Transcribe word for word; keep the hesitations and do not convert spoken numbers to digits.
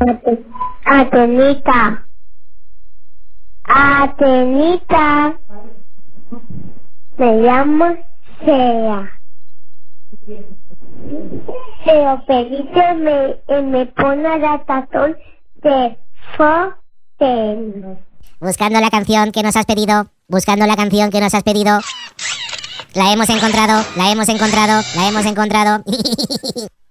Ate- Atenita. Atenita. Me llamo Sea. Pero Pedrito me, eh, me pone la tazón de Foten. Buscando la canción que nos has pedido, buscando la canción que nos has pedido. La hemos encontrado, la hemos encontrado, la hemos encontrado.